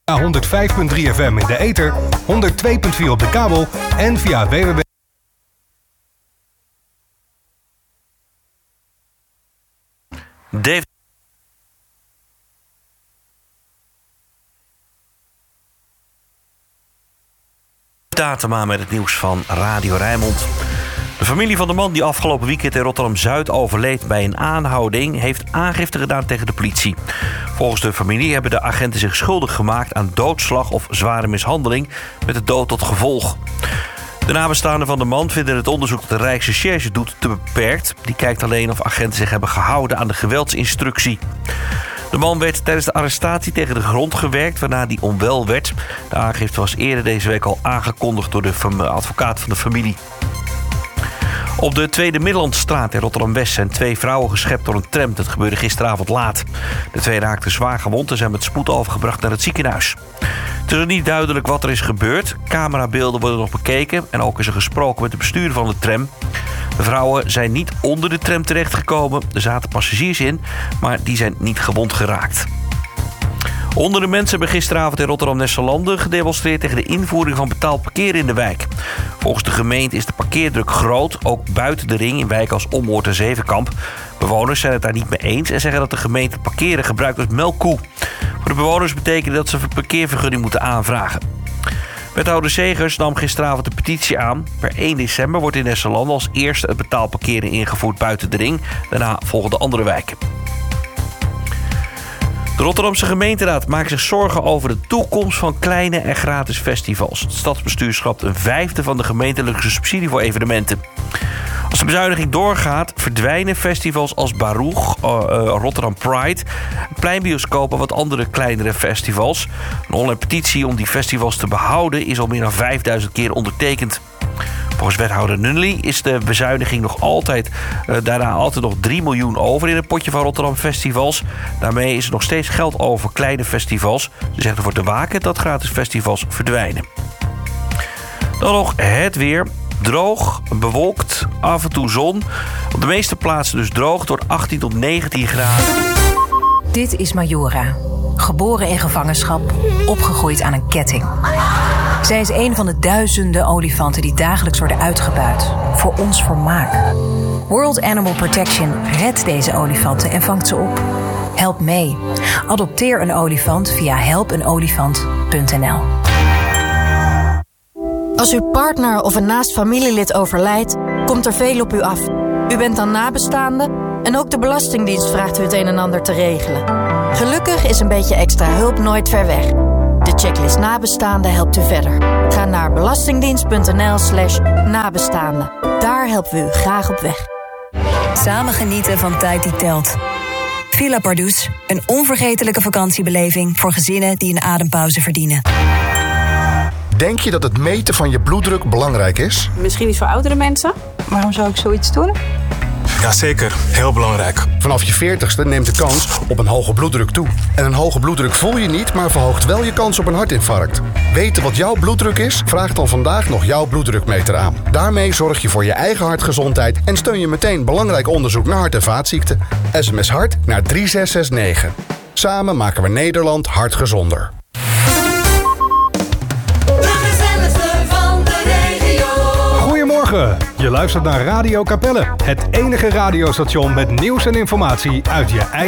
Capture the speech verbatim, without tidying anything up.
honderdvijf komma drie F M in de ether, honderd twee komma vier op de kabel en via w w w. Dave Datema met het nieuws van Radio Rijnmond. De familie van de man die afgelopen weekend in Rotterdam-Zuid overleed bij een aanhouding heeft aangifte gedaan tegen de politie. Volgens de familie hebben de agenten zich schuldig gemaakt aan doodslag of zware mishandeling met de dood tot gevolg. De nabestaanden van de man vinden het onderzoek dat de Rijksrecherche doet te beperkt. Die kijkt alleen of agenten zich hebben gehouden aan de geweldsinstructie. De man werd tijdens de arrestatie tegen de grond gewerkt, waarna hij onwel werd. De aangifte was eerder deze week al aangekondigd door de advocaat van de familie. Op de Tweede Middellandstraat in Rotterdam-West zijn twee vrouwen geschept door een tram. Dat gebeurde gisteravond laat. De twee raakten zwaar gewond en zijn met spoed overgebracht naar het ziekenhuis. Het is nog niet duidelijk wat er is gebeurd. Camerabeelden worden nog bekeken en ook is er gesproken met de bestuurder van de tram. De vrouwen zijn niet onder de tram terechtgekomen. Er zaten passagiers in, maar die zijn niet gewond geraakt. Honderden mensen hebben gisteravond in Rotterdam-Nesselanden gedemonstreerd tegen de invoering van betaald parkeren in de wijk. Volgens de gemeente is de parkeerdruk groot, ook buiten de ring in wijken als Ommoord en Zevenkamp. Bewoners zijn het daar niet mee eens en zeggen dat de gemeente parkeren gebruikt als melkkoe. Voor de bewoners betekent dat ze een parkeervergunning moeten aanvragen. Wethouder Segers nam gisteravond de petitie aan. Per één december wordt in Nesselanden als eerste het betaald parkeren ingevoerd buiten de ring. Daarna volgen de andere wijken. De Rotterdamse gemeenteraad maakt zich zorgen over de toekomst van kleine en gratis festivals. Het stadsbestuur schrapt een vijfde van de gemeentelijke subsidie voor evenementen. Als de bezuiniging doorgaat, verdwijnen festivals als Baruch, uh, uh, Rotterdam Pride, pleinbioscoop en wat andere kleinere festivals. Een online petitie om die festivals te behouden is al meer dan vijfduizend keer ondertekend. Volgens wethouder Nunley is de bezuiniging nog altijd, uh, daarna altijd nog drie miljoen over in het potje van Rotterdam Festivals. Daarmee is er nog steeds geld over voor kleine festivals. Ze zegt ervoor te waken dat gratis festivals verdwijnen. Dan nog het weer. Droog, bewolkt, af en toe zon. Op de meeste plaatsen dus droog door achttien tot negentien graden. Dit is Majora. Geboren in gevangenschap, opgegroeid aan een ketting. Zij is een van de duizenden olifanten die dagelijks worden uitgebuit. Voor ons vermaak. World Animal Protection redt deze olifanten en vangt ze op. Help mee. Adopteer een olifant via help een olifant punt n l. Als uw partner of een naast familielid overlijdt, komt er veel op u af. U bent dan nabestaande en ook de Belastingdienst vraagt u het een en ander te regelen. Gelukkig is een beetje extra hulp nooit ver weg. De checklist nabestaande helpt u verder. Ga naar belastingdienst punt n l slash nabestaande. Daar helpen we u graag op weg. Samen genieten van tijd die telt. Villa Pardoes, een onvergetelijke vakantiebeleving voor gezinnen die een adempauze verdienen. Denk je dat het meten van je bloeddruk belangrijk is? Misschien iets voor oudere mensen. Waarom zou ik zoiets doen? Jazeker, heel belangrijk. Vanaf je veertigste neemt de kans op een hoge bloeddruk toe. En een hoge bloeddruk voel je niet, maar verhoogt wel je kans op een hartinfarct. Weten wat jouw bloeddruk is? Vraag dan vandaag nog jouw bloeddrukmeter aan. Daarmee zorg je voor je eigen hartgezondheid en steun je meteen belangrijk onderzoek naar hart- en vaatziekten. S M S hart naar drie zes zes negen. Samen maken we Nederland hartgezonder. Goedemorgen, je luistert naar Radio Capelle. Het enige radiostation met nieuws en informatie uit je eigen